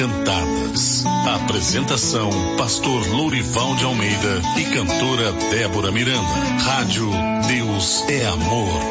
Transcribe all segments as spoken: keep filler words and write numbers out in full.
Cantadas. Apresentação: Pastor Lourival de Almeida e cantora Débora Miranda. Rádio Deus é Amor.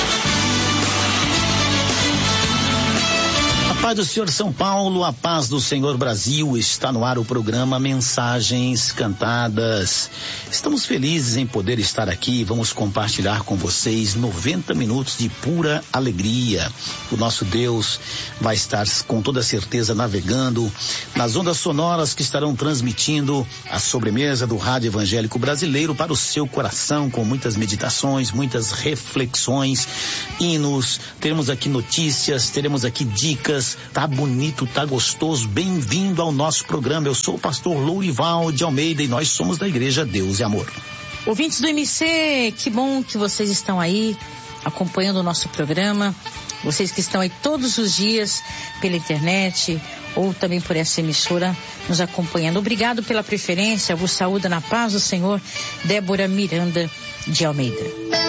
A paz do Senhor São Paulo, a paz do Senhor Brasil. Está no ar o programa Mensagens Cantadas. Estamos felizes em poder estar aqui. Vamos compartilhar com vocês noventa minutos de pura alegria. O nosso Deus vai estar com toda certeza navegando nas ondas sonoras que estarão transmitindo a sobremesa do rádio evangélico brasileiro para o seu coração, com muitas meditações, muitas reflexões, hinos. Teremos aqui notícias, teremos aqui dicas. Tá bonito, tá gostoso. Bem-vindo ao nosso programa. Eu sou o pastor Lourival de Almeida e nós somos da Igreja Deus e Amor. Ouvintes do M C, que bom que vocês estão aí acompanhando o nosso programa. Vocês que estão aí todos os dias pela internet ou também por essa emissora nos acompanhando. Obrigado pela preferência. Vos saúda na paz do Senhor, Débora Miranda de Almeida.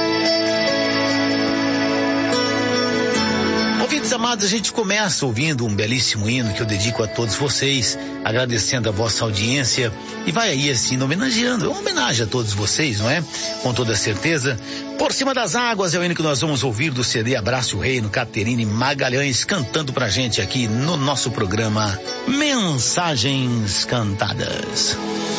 Ouvintes amados, a gente começa ouvindo um belíssimo hino que eu dedico a todos vocês, agradecendo a vossa audiência e vai aí assim, homenageando, é uma homenagem a todos vocês, não é? Com toda certeza. Por Cima das Águas é o hino que nós vamos ouvir do C D Abraço o Reino, Caterine Magalhães cantando pra gente aqui no nosso programa Mensagens Cantadas.